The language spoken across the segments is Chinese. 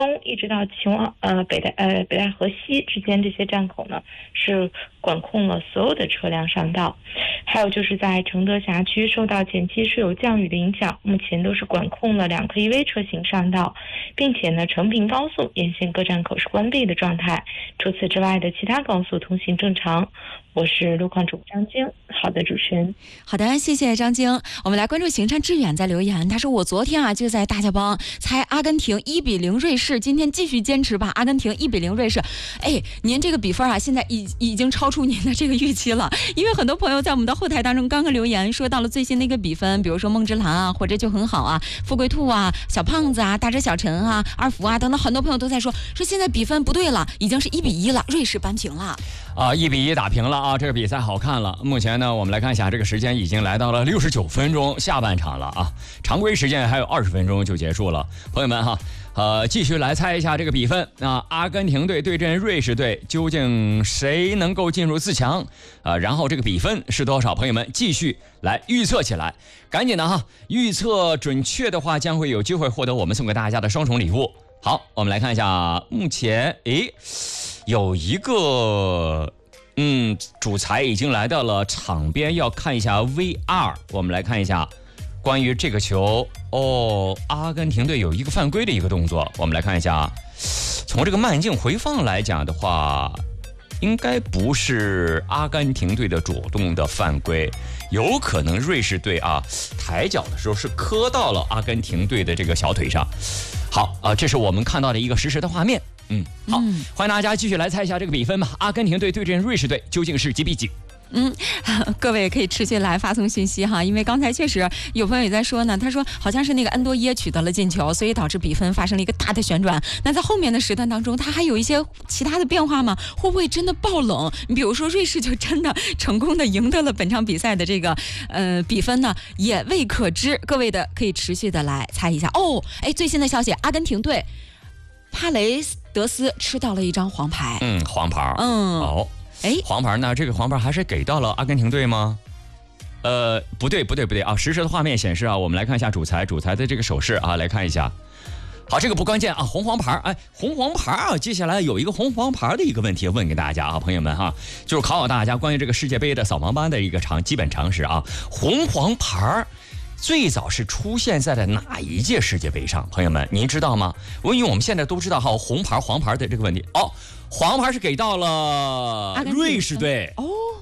一直到北戴河西之间这些站口呢，是管控了所有的车辆上道。还有就是在承德辖区受到前期是有降雨的影响，目前都是管控了2颗EV车型上道，并且呢，成平高速沿线各站口是关闭的状态。除此之外的其他高速通行正常。我是路况主播张晶。好的，主持人。 好的，谢谢张晶。我们来关注行山致远在留言，他说我昨天就在大家帮猜阿根廷1-0瑞士，今天继续坚持吧，阿根廷1-0瑞士。哎，您这个比分现在已经超出您的这个预期了，因为很多朋友在我们的后台当中刚刚留言说到了最新的一个比分，比如说梦之蓝或者就很好富贵兔小胖子大哲小陈二福等等，很多朋友都在说现在比分不对了，已经是1-1了，瑞士扳平了 1-1打平了这个比赛好看了。目前呢，我们来看一下这个时间已经来到了69分钟，下半场了常规时间还有20分钟就结束了。朋友们继续来猜一下这个比分阿根廷队对阵瑞士队，究竟谁能够进入4强然后这个比分是多少？朋友们继续来预测起来，赶紧的预测准确的话将会有机会获得我们送给大家的双重礼物。好，我们来看一下，目前有一个主裁已经来到了场边，要看一下 VR。 我们来看一下关于这个球阿根廷队有一个犯规的一个动作。我们来看一下，从这个慢镜回放来讲的话，应该不是阿根廷队的主动的犯规，有可能瑞士队抬脚的时候是磕到了阿根廷队的这个小腿上。好这是我们看到的一个实时的画面。好，欢迎大家继续来猜一下这个比分吧。阿根廷队对阵瑞士队究竟是几比几？ 各位可以持续来发送信息因为刚才确实有朋友也在说呢，他说好像是那个恩多耶取得了进球，所以导致比分发生了一个大的旋转。那在后面的时段当中，他还有一些其他的变化吗？会不会真的爆冷？你比如说瑞士就真的成功的赢得了本场比赛的这个比分呢，也未可知。各位的可以持续的来猜一下最新的消息，阿根廷队帕雷德斯吃到了一张黄牌。 黄牌。黄牌呢？这个黄牌还是给到了阿根廷队吗？不对实时的画面显示我们来看一下主裁的这个手势来看一下。好，这个不关键红黄牌。红黄牌接下来有一个红黄牌的一个问题问给大家朋友们就是考大家关于这个世界杯的扫盲班的一个基本常识红黄牌最早是出现在了哪一届世界杯上？朋友们您知道吗？因为我们现在都知道红牌黄牌的这个问题。黄牌是给到了瑞士队。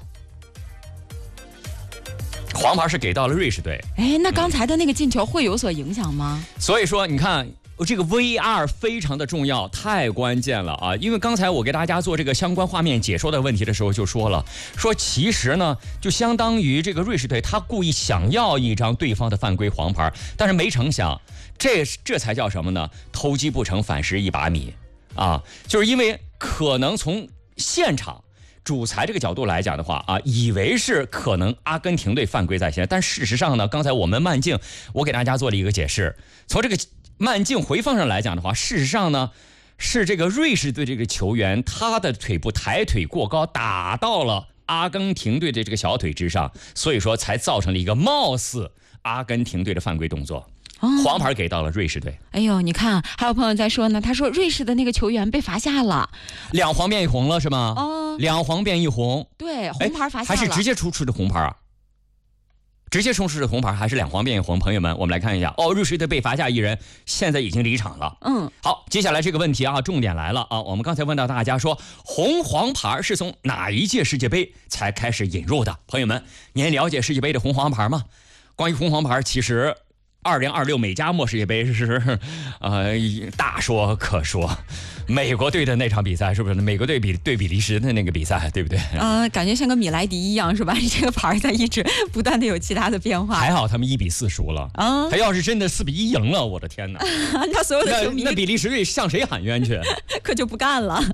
黄牌是给到了瑞士队。 那刚才的那个进球会有所影响吗？ 所以说你看这个 VR 非常的重要，太关键了因为刚才我给大家做这个相关画面解说的问题的时候就说其实呢就相当于这个瑞士队他故意想要一张对方的犯规黄牌，但是没成想这才叫什么呢？偷鸡不成反蚀一把米就是因为可能从现场主裁这个角度来讲的话以为是可能阿根廷队犯规在先，但事实上呢，刚才我们慢镜我给大家做了一个解释，从这个慢镜回放上来讲的话，事实上呢是这个瑞士队这个球员他的腿部抬腿过高，打到了阿根廷队的这个小腿之上，所以说才造成了一个貌似阿根廷队的犯规动作。黄牌给到了瑞士队。 你看还有朋友在说呢，他说瑞士的那个球员被罚下了 ，2黄变1红了是吗？2黄变1红。 对，红牌罚下了。 还是直接出示的红牌直接出示的红牌还是2黄变1红？朋友们我们来看一下瑞士队被罚下1人，现在已经离场了。好，接下来这个问题重点来了我们刚才问到大家说红黄牌是从哪一届世界杯才开始引入的？朋友们您了解世界杯的红黄牌吗？关于红黄牌，其实2026美加墨世界杯是大说可说。美国队的那场比赛是不是美国队对比利时的那个比赛，对不对？ 感觉像个米莱迪一样是吧？这个牌在一直不断的有其他的变化。 还好他们1-4输了他要是真的4-1赢了，我的天哪！ 那所有的球迷那比利时队向谁喊冤去？ 可就不干了。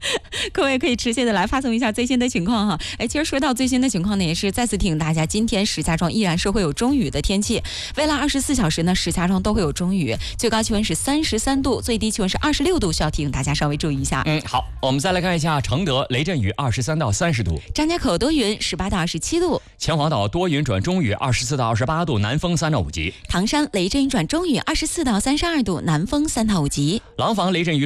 各位可以持续的来发送一下最新的情况哈。其实说到最新的情况呢，也是再次提醒大家，今天石家庄依然是会有中雨的天气。未来24小时呢，石家庄都会有中雨，最高气温是33度，最低气温是26度，需要提醒大家稍微注意一下。 好，我们再来看一下承德雷阵雨23到30度， 张家口多云18到27度， 秦皇岛多云转中雨24到28度，南风3到5级， 唐山雷阵雨转中雨24到32度，南风3到5级， 廊坊雷阵雨